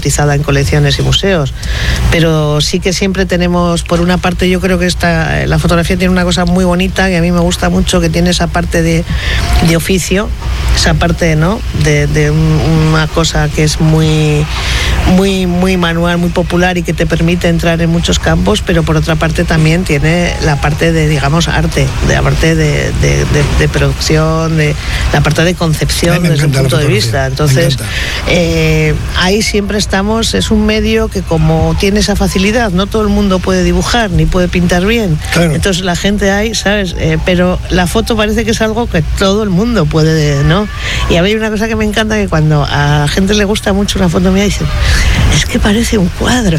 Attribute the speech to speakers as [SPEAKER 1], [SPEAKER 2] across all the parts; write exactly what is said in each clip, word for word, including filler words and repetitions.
[SPEAKER 1] cotizada en colecciones y museos, pero sí que siempre tenemos, por una parte, yo creo que esta, la fotografía tiene una cosa muy bonita que a mí me gusta mucho, que tiene esa parte de, de oficio, esa parte, ¿no?, de, de un, una cosa que es muy, muy, muy manual, muy popular y que te permite entrar en muchos campos, pero por otra parte también tiene la parte de, digamos, arte, de la parte de, de, de, de producción, de la parte de concepción desde un punto de vista. Entonces, eh, ahí siempre estamos, es un medio que como tiene esa facilidad, no todo el mundo puede dibujar ni puede pintar bien, claro. Entonces la gente ahí, ¿sabes? Eh, pero la foto parece que es algo que todo el mundo puede, ¿no? Y a mí hay una cosa que me encanta, que cuando a la gente le gusta mucho una foto mía dicen, es que parece un cuadro.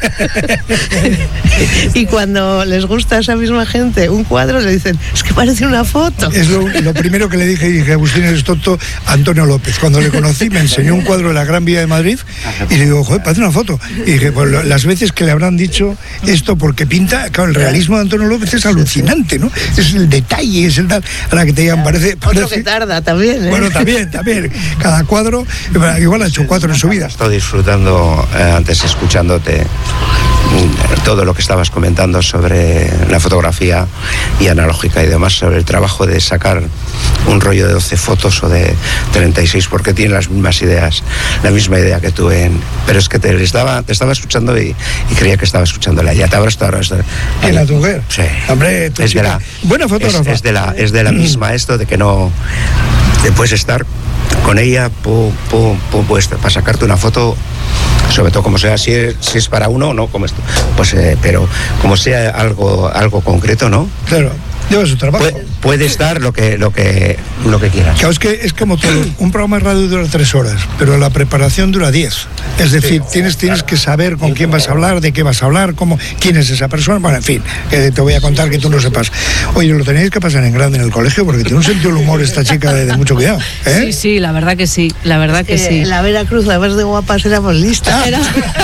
[SPEAKER 1] Y cuando les gusta a esa misma gente un cuadro, le dicen, es que parece una foto.
[SPEAKER 2] Es lo, lo primero que le dije, dije, Agustín, eres tonto. Antonio López, cuando le conocí, me enseñó un cuadro de la Gran Vía de Madrid y le digo, joder, parece una foto. Y dije, pues las veces que le habrán dicho esto, porque pinta, claro, el realismo de Antonio López es alucinante, ¿no? Es el detalle, es el tal, a la que te digan, parece... parece...
[SPEAKER 1] Otro que tarda también, ¿eh?
[SPEAKER 2] Bueno, también, también. Cada cuadro, igual ha hecho cuatro en su vida.
[SPEAKER 3] Estoy disfrutando, eh, antes escuchándote, todo lo que estabas comentando sobre la fotografía y analógica y demás, sobre el trabajo de sacar un rollo de doce fotos o de treinta y seis, porque tiene las mismas ideas, la misma idea que tú en... Pero es que te estaba, te estaba escuchando y, y creía que estaba escuchándola ya. Te abras, te abras.
[SPEAKER 2] ¿En la tu mujer?
[SPEAKER 3] Sí.
[SPEAKER 2] Hombre, tu
[SPEAKER 3] es de la,
[SPEAKER 2] buena fotógrafa.
[SPEAKER 3] Es, es, de la, es de la misma esto de que no... Te puedes estar con ella, pum, pum, pum, pues, para sacarte una foto, sobre todo como sea, si es, si es para uno, no como esto, pues, eh, pero como sea algo, algo concreto, ¿no?
[SPEAKER 2] Claro. Lleva su trabajo.
[SPEAKER 3] Puede, puede estar lo que, lo que, lo que quieras.
[SPEAKER 2] Claro, es que es como todo. Un programa de radio dura tres horas, pero la preparación dura diez. Es decir, sí, tienes, tienes que saber con quién vas a hablar, de qué vas a hablar, cómo, quién es esa persona. Bueno, en fin, eh, te voy a contar que tú no sepas. Oye, lo tenéis que pasar en grande en el colegio, porque tiene un sentido del humor esta chica de, de mucho cuidado, ¿eh?
[SPEAKER 4] Sí, sí, la verdad que sí, la verdad
[SPEAKER 1] es
[SPEAKER 4] que,
[SPEAKER 1] que
[SPEAKER 4] sí.
[SPEAKER 1] En la Veracruz, además de guapas, éramos listas. Era...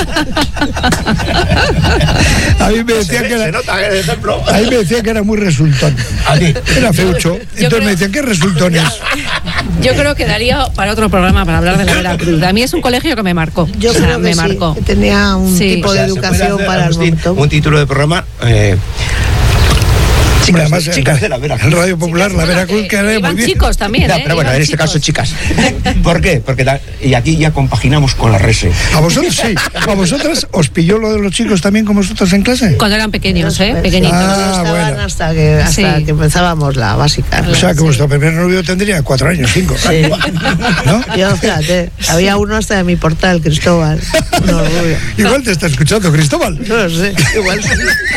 [SPEAKER 2] A mí me decían que era, a mí me decían que era muy resultón. A mí. Era feucho. Entonces creo, me decían, ¿qué resultones?
[SPEAKER 4] Yo creo que daría para otro programa para hablar de la Veracruz. A mí es un colegio que me marcó.
[SPEAKER 1] Yo
[SPEAKER 4] o sea,
[SPEAKER 1] creo que
[SPEAKER 4] me
[SPEAKER 1] sí,
[SPEAKER 4] marcó.
[SPEAKER 1] Que tenía un
[SPEAKER 4] sí.
[SPEAKER 1] tipo
[SPEAKER 3] o sea,
[SPEAKER 1] de educación
[SPEAKER 3] hacer,
[SPEAKER 1] para
[SPEAKER 3] Agustín,
[SPEAKER 1] el momento.
[SPEAKER 3] Un título de programa... Eh,
[SPEAKER 2] Chicas, además,
[SPEAKER 3] chicas de la Veracruz.
[SPEAKER 2] En Radio Popular, chicas, la Veracruz, que, que era muy bien.
[SPEAKER 4] Chicos también,
[SPEAKER 3] no,
[SPEAKER 4] ¿eh?
[SPEAKER 3] Pero bueno,
[SPEAKER 4] Iban
[SPEAKER 3] en este
[SPEAKER 4] chicos.
[SPEAKER 3] caso, chicas. ¿Por qué? Porque la, y aquí ya compaginamos con la rese.
[SPEAKER 2] ¿A vosotros sí? ¿A vosotras os pilló lo de los chicos también como vosotros en clase?
[SPEAKER 4] Cuando eran pequeños, ¿eh?
[SPEAKER 1] Pues,
[SPEAKER 4] Pequeñitos.
[SPEAKER 2] Ah, bueno.
[SPEAKER 1] Hasta, que, hasta sí. que empezábamos la básica.
[SPEAKER 2] O sea, que sí. Vuestro primer novio tendría cuatro años, cinco.
[SPEAKER 1] Sí. ¿No? Yo, fíjate, había uno hasta de mi portal, Cristóbal. No,
[SPEAKER 2] igual te está escuchando, Cristóbal.
[SPEAKER 1] No lo sé, igual sí.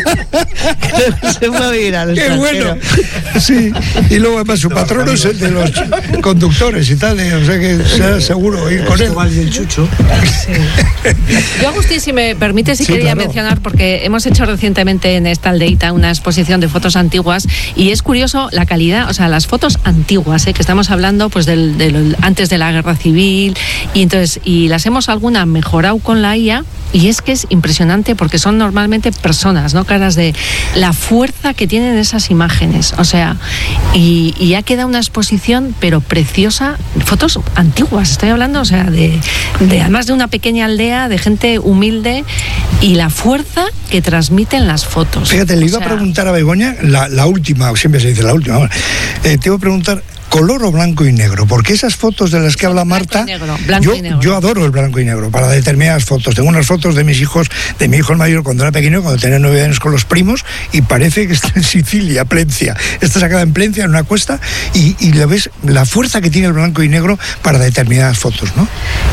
[SPEAKER 1] Creo que se va a ir al
[SPEAKER 2] Qué bueno. Sí, y luego además su patrono es el de los conductores y tal, o sea que será seguro ir con él.
[SPEAKER 5] El Chucho.
[SPEAKER 4] Sí. Yo, Agustín, si me permite, sí, sí quería claro. mencionar, porque hemos hecho recientemente en esta aldeita una exposición de fotos antiguas y es curioso la calidad, o sea, las fotos antiguas, ¿eh? Que estamos hablando pues del, del antes de la guerra civil y entonces y las hemos alguna mejorado con la I A. Y es que es impresionante porque son normalmente personas, ¿no? Caras de la fuerza que tienen esas imágenes. O sea, y, y ya queda una exposición, pero preciosa, fotos antiguas, estoy hablando, o sea, de, de además de una pequeña aldea, de gente humilde y la fuerza que transmiten las fotos.
[SPEAKER 2] Fíjate, le iba o sea, a preguntar a Begoña, la, la última, siempre se dice la última, bueno, eh, te iba a preguntar, ¿color o blanco y negro? Porque esas fotos de las que habla Marta,
[SPEAKER 4] negro, blanco
[SPEAKER 2] yo,
[SPEAKER 4] y negro.
[SPEAKER 2] yo adoro el blanco y negro para determinadas fotos. Tengo unas fotos de mis hijos, de mi hijo el mayor cuando era pequeño, cuando tenía nueve años con los primos, y parece que está en Sicilia, Plencia. Está sacada en Plencia, en una cuesta, y, y le ves la fuerza que tiene el blanco y negro para determinadas fotos, ¿no?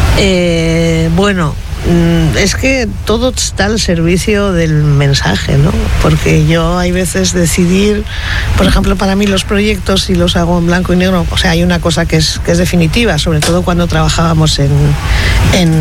[SPEAKER 1] Eh, bueno... Es que todo está al servicio del mensaje, ¿no? Porque yo hay veces decidir, por ejemplo, para mí los proyectos, si los hago en blanco y negro, o sea, hay una cosa que es, que es definitiva, sobre todo cuando trabajábamos en, en,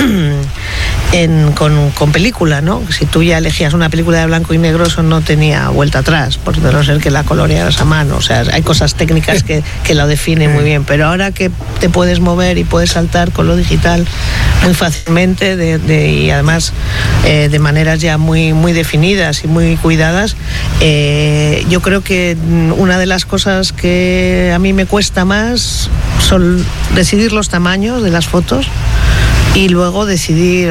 [SPEAKER 1] en con, con película, ¿no? Si tú ya elegías una película de blanco y negro, eso no tenía vuelta atrás, por no ser que la colorearas a mano. O sea, hay cosas técnicas que, que lo definen muy bien, pero ahora que te puedes mover y puedes saltar con lo digital muy fácilmente, De, de, y además eh, de maneras ya muy, muy definidas y muy cuidadas, eh, yo creo que una de las cosas que a mí me cuesta más son decidir los tamaños de las fotos y luego decidir